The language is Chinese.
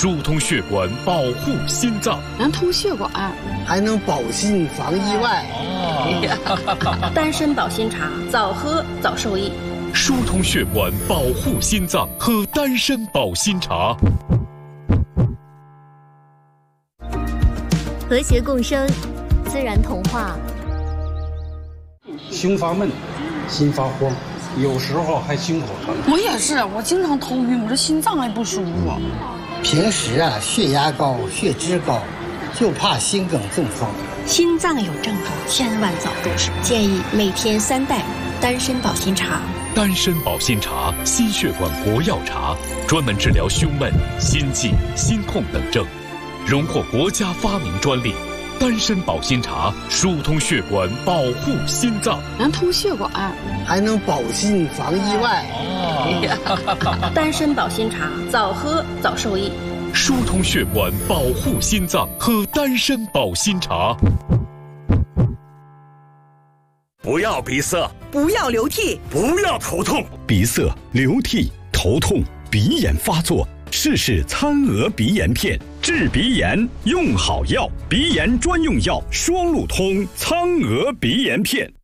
疏通血管，保护心脏。 能通血管， 还能保心防意外。 丹参保心茶，早喝早受益。 疏通血管，保护心脏，喝丹参保心茶。 和谐共生，自然童话。 胸发闷，心发慌，有时候还心口疼。 我也是，我经常头晕，我这心脏还不舒服。 平时血压高、血脂高，就怕心梗中风。 心脏有症状，千万早重视。建议每天3袋丹参保心茶。 丹参保心茶，心血管国药茶，专门治疗胸闷、心悸、心痛等症，荣获国家发明专利。丹参保心茶，疏通血管，保护心脏。 能通血管， 还能保心防意外。 丹参保心茶，早喝早受益。 疏通血管，保护心脏，喝丹参保心茶。 不要鼻塞， 不要流涕， 不要头痛。 鼻塞、流涕、头痛、鼻炎发作，试试餐鹅鼻炎片，治鼻炎用好药，鼻炎专用药双路通苍鹅鼻炎片。